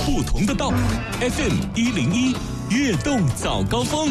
不同的道。FM 101悦动早高峰。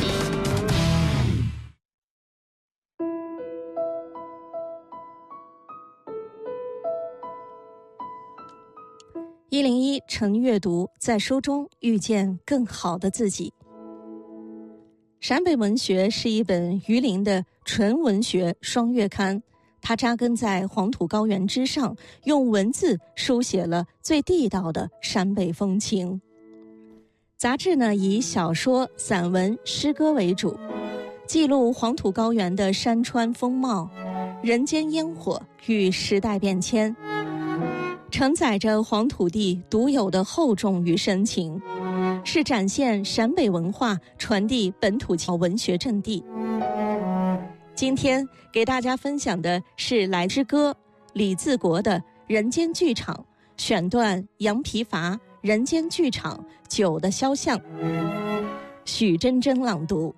101晨阅读，在书中遇见更好的自己。陕北文学是一本榆林的纯文学双月刊，它扎根在黄土高原之上，用文字书写了最地道的陕北风情。杂志呢以小说、散文、诗歌为主，记录黄土高原的山川风貌、人间烟火与时代变迁，承载着黄土地独有的厚重与深情，是展现陕北文化、传递本土文学阵地。今天给大家分享的是来之歌李自国的《人间剧场》，选段杨皮筏《人间剧场》酒的肖像，许真真朗读。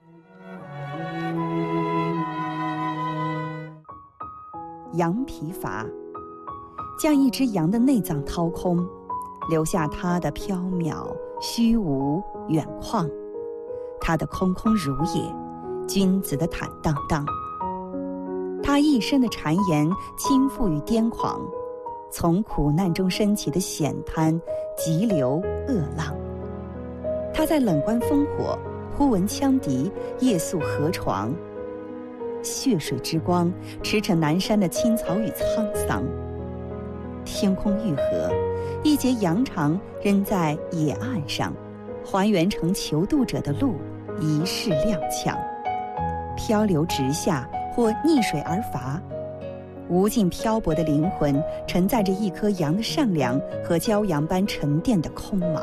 羊皮筏将一只羊的内脏掏空，留下它的缥缈、虚无、远旷，它的空空如也，君子的坦荡荡。他一生的谗言、倾覆与癫狂，从苦难中升起的险滩、急流、恶浪。他在冷观烽火，忽闻羌笛，夜宿河床。血水之光，驰骋南山的青草与沧桑。天空愈合，一截羊肠扔在野岸上，还原成求渡者的路，一世踉跄。漂流直下，或逆水而伐，无尽漂泊的灵魂承载着一颗羊的善良和骄阳般沉淀的空茫。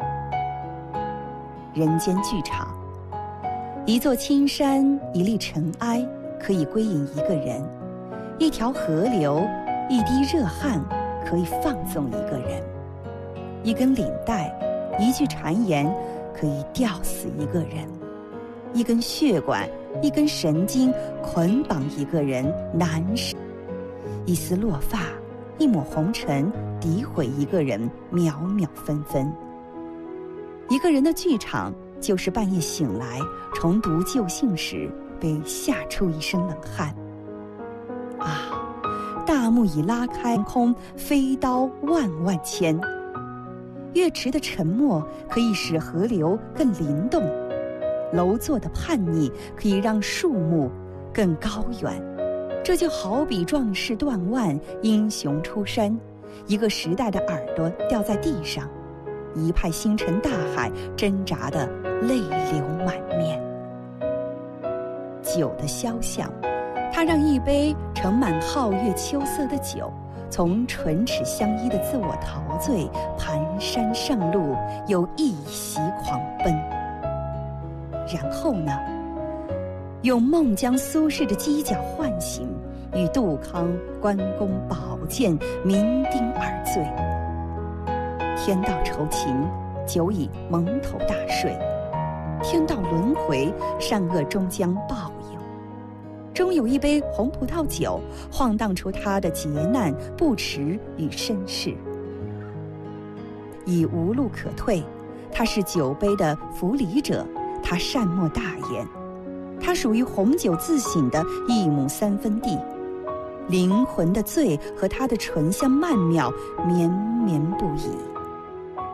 人间剧场，一座青山，一粒尘埃，可以归隐一个人；一条河流，一滴热汗，可以放纵一个人；一根领带，一句谗言，可以吊死一个人；一根血管，一根神经，捆绑一个人，难舍；一丝落发，一抹红尘，诋毁一个人，秒秒分分。一个人的剧场，就是半夜醒来重读旧信时，被吓出一身冷汗。啊，大幕已拉开空，飞刀万万千。月池的沉默可以使河流更灵动，楼座的叛逆可以让树木更高远。这就好比壮士断腕，英雄出山，一个时代的耳朵掉在地上，一派星辰大海挣扎的泪流满面。酒的肖像，它让一杯盛满皓月秋色的酒，从唇齿相依的自我陶醉，蹒跚上路，又一袭狂奔。然后呢，用孟姜苏轼的犄角唤醒，与杜康、关公、宝剑酩酊而醉。天道酬勤，酒已蒙头大睡；天道轮回，善恶终将报应。终有一杯红葡萄酒，晃荡出他的劫难、不耻与身世。已无路可退，他是酒杯的扶礼者，他善莫大焉。他属于红酒自省的一亩三分地，灵魂的醉和他的醇香曼妙绵绵不已。